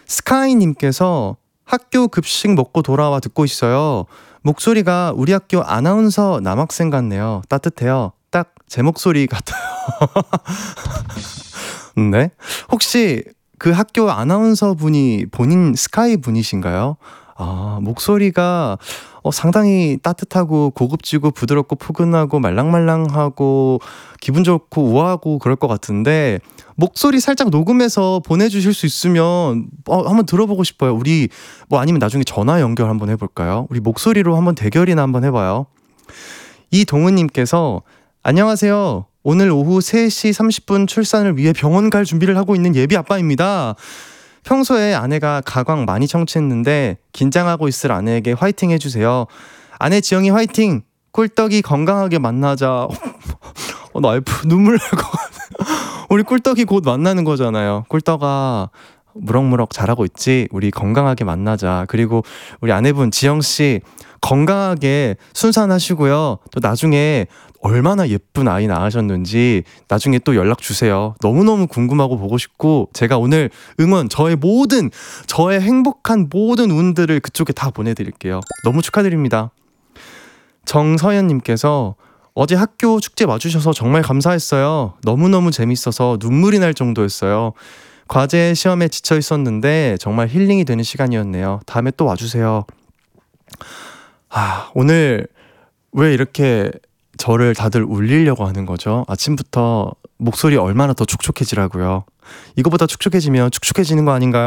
스카이님께서 학교 급식 먹고 돌아와 듣고 있어요. 목소리가 우리 학교 아나운서 남학생 같네요. 따뜻해요. 딱 제 목소리 같아요. 네? 혹시 그 학교 아나운서 분이 본인 스카이 분이신가요? 아, 목소리가 상당히 따뜻하고 고급지고 부드럽고 포근하고 말랑말랑하고 기분 좋고 우아하고 그럴 것 같은데 목소리 살짝 녹음해서 보내주실 수 있으면 한번 들어보고 싶어요. 우리 아니면 나중에 전화 연결 한번 해볼까요? 우리 목소리로 한번 대결이나 한번 해봐요. 이동은님께서 안녕하세요. 오늘 오후 3시 30분 출산을 위해 병원 갈 준비를 하고 있는 예비 아빠입니다. 평소에 아내가 가광 많이 청취했는데 긴장하고 있을 아내에게 화이팅 해주세요. 아내 지영이 화이팅! 꿀떡이 건강하게 만나자. 나 눈물 날 것 같아. 우리 꿀떡이 곧 만나는 거잖아요. 꿀떡아 무럭무럭 잘하고 있지? 우리 건강하게 만나자. 그리고 우리 아내분 지영씨 건강하게 순산하시고요. 또 나중에 얼마나 예쁜 아이 낳으셨는지 나중에 또 연락 주세요. 너무너무 궁금하고 보고 싶고 제가 오늘 응원 저의 행복한 모든 운들을 그쪽에 다 보내드릴게요. 너무 축하드립니다. 정서연님께서 어제 학교 축제 와주셔서 정말 감사했어요. 너무너무 재밌어서 눈물이 날 정도였어요. 과제 시험에 지쳐 있었는데 정말 힐링이 되는 시간이었네요. 다음에 또 와주세요. 오늘 왜 이렇게 저를 다들 울리려고 하는 거죠? 아침부터 목소리 얼마나 더 촉촉해지라고요. 이거보다 촉촉해지면 축축해지는 거 아닌가요?